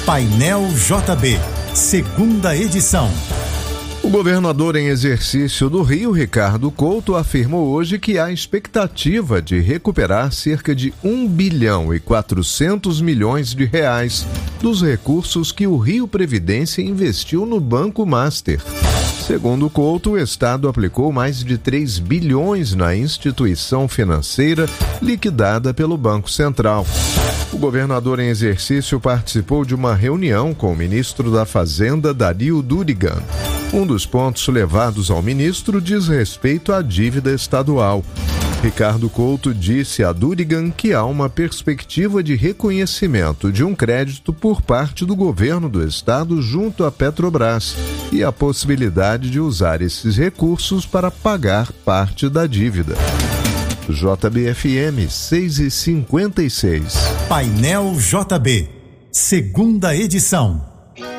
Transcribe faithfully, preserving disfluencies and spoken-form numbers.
Painel J B, segunda edição. O governador em exercício do Rio, Ricardo Couto, afirmou hoje que há expectativa de recuperar cerca de um bilhão e quatrocentos milhões de reais dos recursos que o Rio Previdência investiu no Banco Master. Segundo Couto, o Estado aplicou mais de três bilhões na instituição financeira liquidada pelo Banco Central. O governador em exercício participou de uma reunião com o ministro da Fazenda, Dario Durigan. Um dos pontos levados ao ministro diz respeito à dívida estadual. Ricardo Couto disse a Durigan que há uma perspectiva de reconhecimento de um crédito por parte do governo do estado junto à Petrobras e a possibilidade de usar esses recursos para pagar parte da dívida. J B F M seis e cinquenta e seis. Painel J B, segunda edição.